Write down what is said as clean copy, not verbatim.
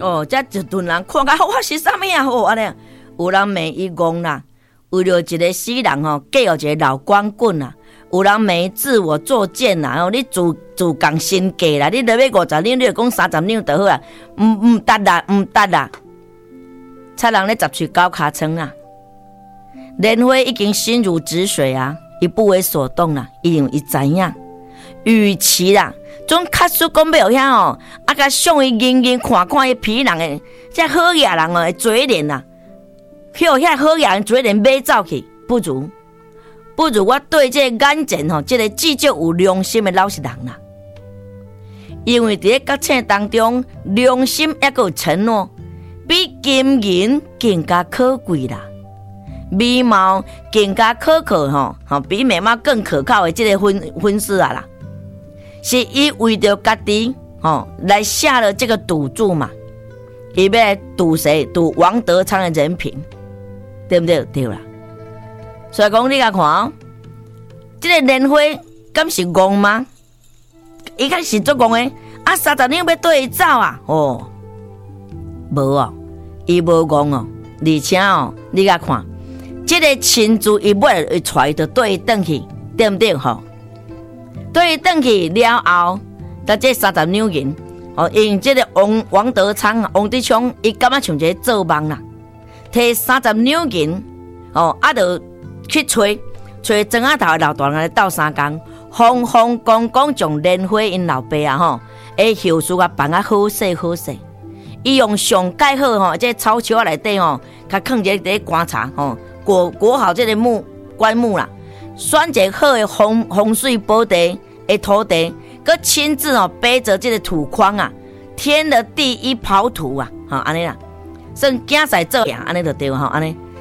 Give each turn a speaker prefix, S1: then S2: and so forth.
S1: 哦，这一顿人看甲发生啥物啊？哦，安尼有人骂伊戆啦，为了一个死人吼，嫁互一个老光棍啦。有人骂自我作贱啦，哦，你自降身价啦，你落要50两，你就讲30两就好啦，唔得啦，唔得啦。差人咧十喙九尻川啊，莲花已经心如止水啊，伊不为所动啦，因为伊知影，与其啦，总卡叔讲要遐哦，啊甲向伊认认看看伊皮人诶，这好野人哦，嘴脸啦，向遐好野人嘴脸买走去，不如我对这个眼前吼，这个至少有良心的老实人啦。因为伫咧觉醒当中，良心也有承诺，比金银更加可贵啦。美貌更加可靠吼，比美貌更可靠的这个婚事啊啦，是伊为着家己来下了这个赌注嘛，伊要来赌谁？赌王德昌的人品，对不对？对啦。所以讲，你甲看哦，这个莲花敢是戆吗？伊开始做戆的，啊，30两要对伊走啊？哦，无哦，伊无戆哦，而且哦，你甲看，这个亲自伊尾会带着对伊转去，对不对？吼，对伊转去了后，但这30两银，哦，因这个王德昌、王德昌，伊感觉像一个做梦啦，摕30两银，哦，啊，就去找庄仔头的老大人来斗3工，风风光光将莲花因老爸啊吼，后事啊办啊好势好势，伊用上盖好吼，这草树内底吼，甲放一个棺材吼，裹好这个棺木啦，选一个好的风水宝地的土地，佮亲自哦背着这个土筐啊，添了第一刨土啊，吼安尼啦，算竞赛做样安尼就对吼安尼。